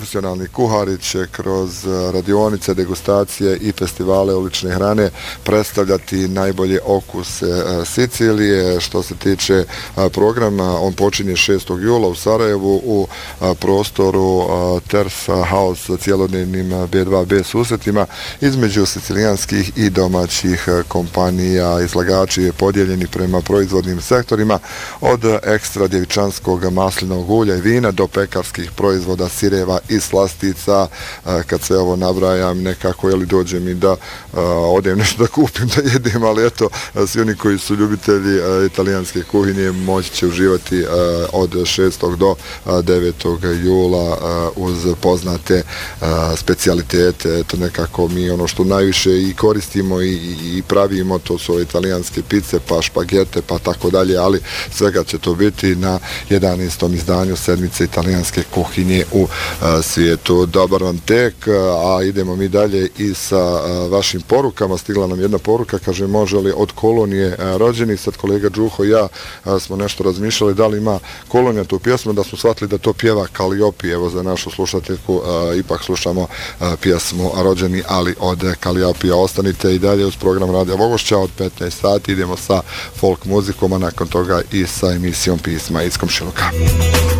profesionalni kuhari će kroz radionice, degustacije i festivale ulične hrane predstavljati najbolje okuse Sicilije. Što se tiče programa, on počinje 6. jula u Sarajevu u prostoru Tersa House sa cijelodnevnim B2B susretima između sicilijanskih i domaćih kompanija. Izlagači je podijeljeni prema proizvodnim sektorima od ekstra djevičanskog maslinovog ulja i vina do pekarskih proizvoda, sireva i slastica. Kad se ovo nabrajam, nekako dođe mi da odem nešto da kupim, da jedem, ali eto, svi oni koji su ljubitelji italijanske kuhinje moći će uživati od 6. do 9. jula uz poznate specijalitete. Eto, nekako mi ono što najviše i koristimo i pravimo, to su italijanske pice, pa špagete, pa tako dalje, ali svega će to biti na 11. izdanju sedmice italijanske kuhinje u svijetu. Dobar vam tek, a idemo mi dalje i sa vašim porukama. Stigla nam jedna poruka, kaže, može li od Kolonije rođenih? Sad kolega Đuho i ja smo nešto razmišljali da li ima Kolonija tu pjesmu, da smo shvatili da to pjeva Kaliopi. Evo, za našu slušateljku ipak slušamo pjesmu Rođeni, ali od Kaliopija. Ostanite i dalje uz program Radija Vogošća od 15 sati. Idemo sa folk muzikom, a nakon toga i sa emisijom Pisma iz komšiluka.